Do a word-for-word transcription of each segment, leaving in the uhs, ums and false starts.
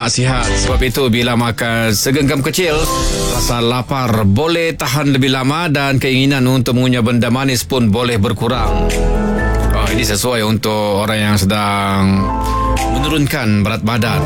lemak sihat. Sebab itu bila makan segenggam kecil, rasa lapar boleh tahan lebih lama dan keinginan untuk mengunyah benda manis pun boleh berkurang. Oh, ini sesuai untuk orang yang sedang menurunkan berat badan.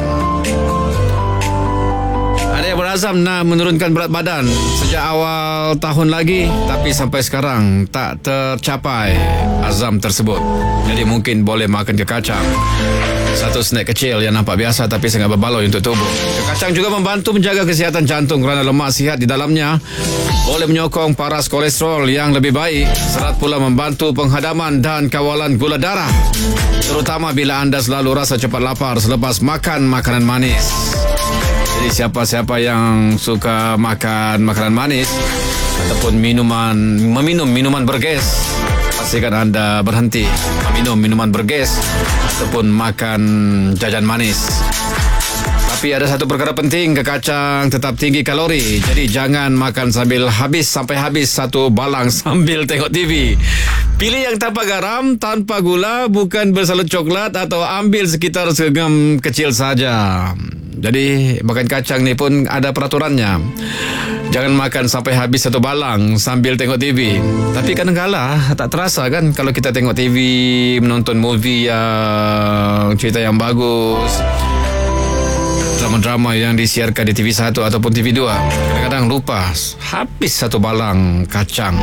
Ada yang berazam nak menurunkan berat badan sejak awal tahun lagi, tapi sampai sekarang tak tercapai azam tersebut. Jadi mungkin boleh makan kekacang. Satu snack kecil yang nampak biasa tapi sangat berbaloi untuk tubuh. Kekacang juga membantu menjaga kesihatan jantung kerana lemak sihat di dalamnya boleh menyokong paras kolesterol yang lebih baik. Serat pula membantu penghadaman dan kawalan gula darah, terutama bila anda selalu rasa cepat lapar selepas makan makanan manis. Jadi siapa-siapa yang suka makan makanan manis ataupun minuman meminum minuman berges, pastikan anda berhenti meminum minuman berges ataupun makan jajan manis. Tapi ada satu perkara penting, kekacang tetap tinggi kalori. Jadi jangan makan sambil habis sampai habis satu balang sambil tengok T V. Pilih yang tanpa garam, tanpa gula, bukan bersalut coklat, atau ambil sekitar segenggam kecil saja. Jadi makan kacang ni pun ada peraturannya. Jangan makan sampai habis satu balang sambil tengok T V. Tapi kadang-kadang tak terasa kan kalau kita tengok T V, menonton movie yang cerita yang bagus, drama-drama yang disiarkan di T V satu ataupun T V dua. Kadang-kadang lupa habis satu balang kacang.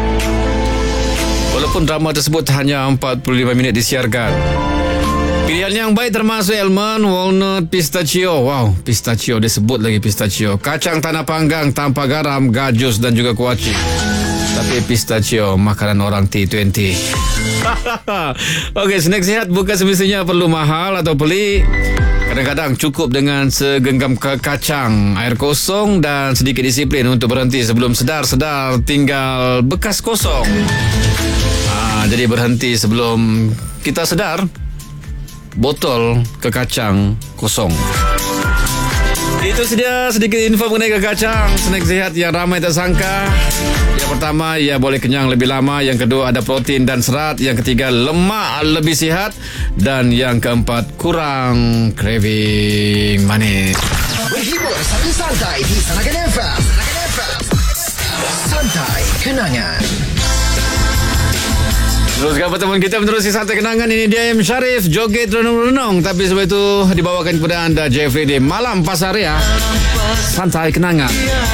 Walaupun drama tersebut hanya empat puluh lima minit disiarkan. Pilihan yang baik termasuk almond, walnut, pistachio. Wow, pistachio, dia sebut lagi pistachio. Kacang tanah panggang tanpa garam, gajus dan juga kuaci. Tapi pistachio makanan orang T dua puluh. Okey, snack sihat bukan semestinya perlu mahal atau pelik. Kadang-kadang cukup dengan segenggam kacang, air kosong dan sedikit disiplin untuk berhenti sebelum sedar-sedar tinggal bekas kosong. Ah, jadi berhenti sebelum kita sedar. Botol kekacang kosong. Itu sedia sedikit info mengenai kekacang, snack sihat yang ramai tak sangka. Yang pertama, ia boleh kenyang lebih lama. Yang kedua, ada protein dan serat. Yang ketiga, lemak lebih sihat. Dan yang keempat, kurang craving manis. Berhibur sambil santai di Sanagan F M. Sanagan F M. Santai Kenangan. Teruskan pertemuan kita menerusi Santai Kenangan. Ini dia M. Sharif, joget renung-renung. Tapi sebab itu dibawakan kepada anda Jeffrey di Malam Pasaria. Santai Kenangan.